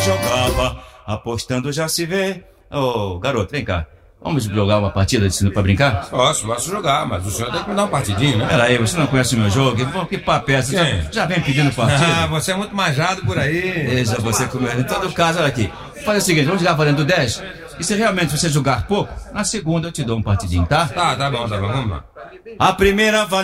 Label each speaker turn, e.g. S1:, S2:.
S1: jogava, apostando já se vê. Ô, garoto, vem cá. Vamos jogar uma partida de sinuca pra brincar?
S2: Posso jogar, mas o senhor tem que me dar uma partidinha, né?
S1: Peraí, você não conhece o meu jogo? Que papo é esse? Já vem pedindo partida?
S2: Ah, você é muito manjado por aí.
S1: Veja você comer. Em todo caso, olha aqui. Faz o seguinte, vamos jogar valendo 10? E se realmente você jogar pouco, na segunda eu te dou um partidinho, tá?
S2: Tá bom, vamos lá.
S1: A primeira